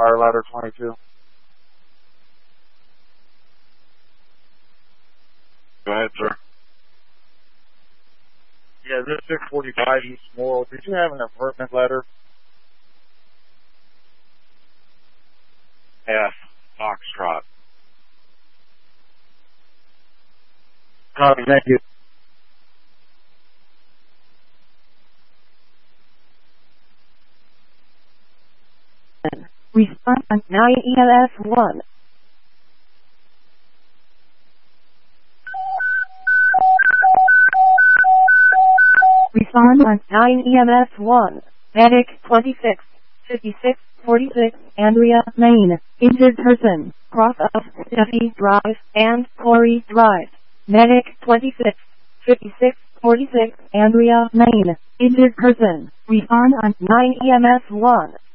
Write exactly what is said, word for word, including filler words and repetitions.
fire ladder twenty-two. Go ahead, sir. Yeah, this six forty-five East Morrill. Did you have an apartment letter? F. Foxtrot. Copy, thank you. Response on nine E M S one. Respond on nine E M S one. Medic twenty-six, fifty-six, forty-six, Andrea, Maine. Injured person, cross of Steffi Drive and Corey Drive. Medic twenty-six, fifty-six, forty-six, Andrea, Maine. Injured person. Respond on nine E M S one.